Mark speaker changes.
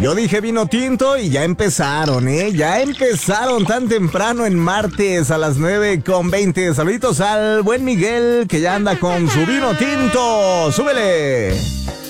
Speaker 1: Yo dije vino tinto y ya empezaron, ¿eh? Ya empezaron tan temprano en martes a las 9:20. Saluditos al buen Miguel que ya anda con su vino tinto. ¡Súbele!